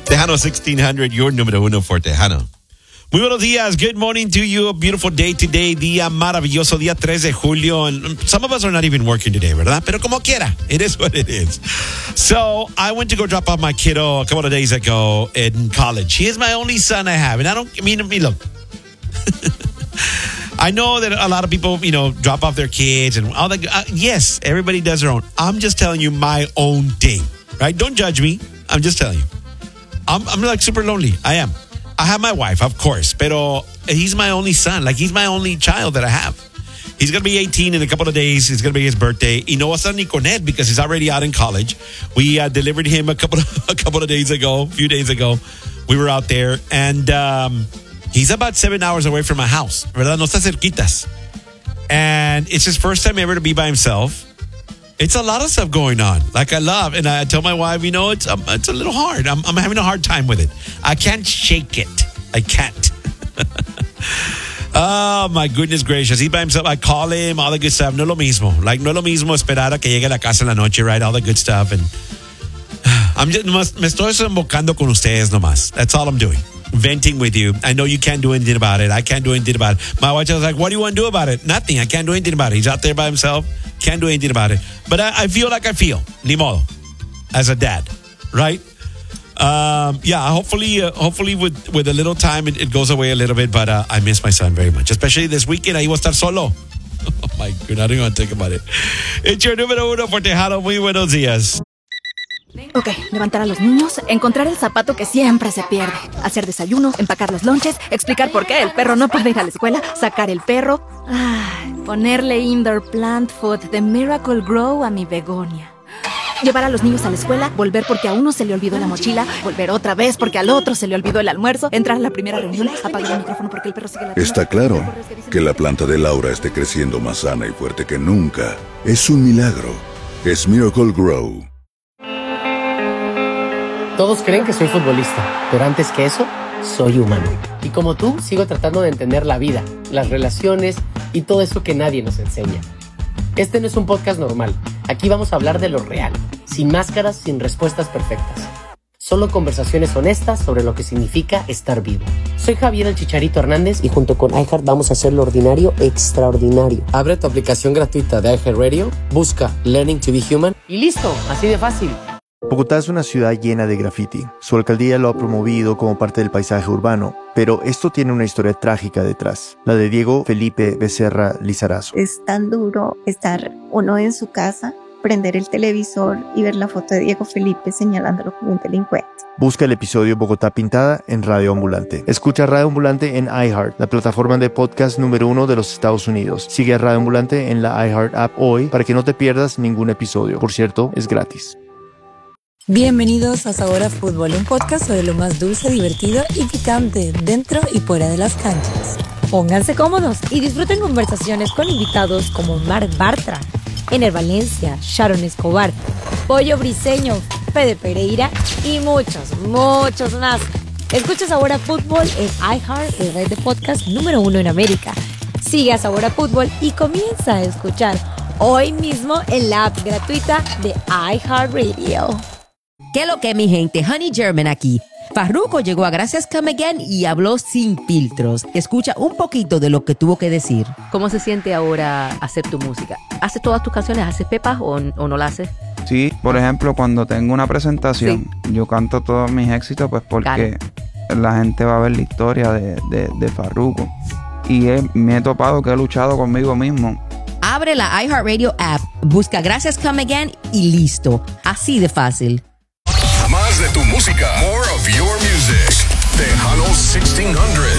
Tejano 1600, your número uno for Tejano. Muy buenos días. Good morning to you. A beautiful day today. Día maravilloso. Día 3 de julio. And some of us are not even working today, ¿verdad? Pero como quiera. It is what it is. So I went to go drop off my kiddo a couple of days ago in college. He is my only son I have. And I mean, look. I know that a lot of people, drop off their kids and all that. Yes, everybody does their own. I'm just telling you my own thing, right? Don't judge me. I'm just telling you. I'm like super lonely. I am. I have my wife, of course, pero he's my only son. Like, he's my only child that I have. He's going to be 18 in a couple of days. It's going to be his birthday. Y no va a estar ni con él because he's already out in college. We delivered him a couple of days ago, a few days ago. We were out there, and he's about 7 hours away from my house. ¿Verdad? No está cerquitas. And it's his first time ever to be by himself. It's a lot of stuff going on. Like, I love, and I tell my wife, it's a little hard. I'm having a hard time with it. I can't shake it. I can't. Oh, my goodness gracious. He's by himself. I call him, all the good stuff. No es lo mismo. Like, no es lo mismo esperar a que llegue a la casa en la noche, right? All the good stuff. And me estoy embocando con ustedes nomás. That's all I'm doing. Venting with you. I know you can't do anything about it. I can't do anything about it. My wife was like, what do you want to do about it? Nothing. I can't do anything about it. He's out there by himself. Can't do anything about it. But I feel like I feel. Ni modo. As a dad. Right? Hopefully with a little time, it goes away a little bit. But I miss my son very much. Especially this weekend. Ahí voy a estar solo. Oh, my God. I don't even think about it. It's your número uno for Tejano. Muy buenos días. Ok, levantar a los niños, encontrar el zapato que siempre se pierde, hacer desayuno, empacar los lonches, explicar por qué el perro no puede ir a la escuela, sacar el perro, ponerle indoor plant food de Miracle Grow a mi begonia. Llevar a los niños a la escuela, volver porque a uno se le olvidó la mochila, volver otra vez porque al otro se le olvidó el almuerzo, entrar a la primera reunión, apagar el micrófono porque el perro sigue latiendo. Está claro que la planta de Laura esté creciendo más sana y fuerte que nunca. Es un milagro. Es Miracle Grow. Todos creen que soy futbolista, pero antes que eso, soy humano. Y como tú, sigo tratando de entender la vida, las relaciones y todo eso que nadie nos enseña. Este no es un podcast normal. Aquí vamos a hablar de lo real, sin máscaras, sin respuestas perfectas. Solo conversaciones honestas sobre lo que significa estar vivo. Soy Javier el Chicharito Hernández y junto con iHeart vamos a hacer lo ordinario extraordinario. Abre tu aplicación gratuita de iHeartRadio, busca Learning to be Human y listo, así de fácil. Bogotá es una ciudad llena de graffiti. Su alcaldía lo ha promovido como parte del paisaje urbano, pero esto tiene una historia trágica detrás, la de Diego Felipe Becerra Lizarazo. Es tan duro estar uno en su casa, prender el televisor y ver la foto de Diego Felipe señalándolo como un delincuente. Busca el episodio Bogotá Pintada en Radio Ambulante. Escucha Radio Ambulante en iHeart, la plataforma de podcast número 1 de los Estados Unidos. Sigue a Radio Ambulante en la iHeart app hoy para que no te pierdas ningún episodio. Por cierto, es gratis. Bienvenidos a Sabor a Fútbol, un podcast sobre lo más dulce, divertido y picante dentro y fuera de las canchas. Pónganse cómodos y disfruten conversaciones con invitados como Marc Bartra, Ener Valencia, Sharon Escobar, Pollo Briseño, Fede Pereira y muchos más. Escucha Sabor a Fútbol en iHeart, la red de podcast número 1 en América. Sigue a Sabor a Fútbol y comienza a escuchar hoy mismo en la app gratuita de iHeartRadio. ¿Qué lo que, mi gente? Honey German aquí. Farruko llegó a Gracias Come Again y habló sin filtros. Escucha un poquito de lo que tuvo que decir. ¿Cómo se siente ahora hacer tu música? ¿Haces todas tus canciones? ¿Haces pepas o no las haces? Sí, por ejemplo, cuando tengo una presentación, yo canto todos mis éxitos pues porque la gente va a ver la historia de Farruko. Y me he topado que he luchado conmigo mismo. Abre la iHeartRadio app, busca Gracias Come Again y listo. Así de fácil. Más de tu música. More of your music. Tejano 1600.